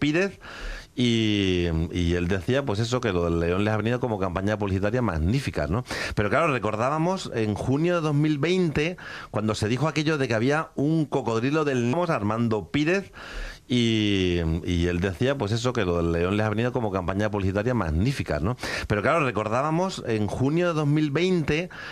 Pírez. Y él decía, pues eso, que lo del León les ha venido como campaña publicitaria magnífica, ¿no? Pero claro, recordábamos en junio de 2020, cuando se dijo aquello de que había un cocodrilo del Armando Pírez, y él decía, pues eso, que lo del León les ha venido como campaña publicitaria magnífica, ¿no? Pero claro, recordábamos en junio de 2020,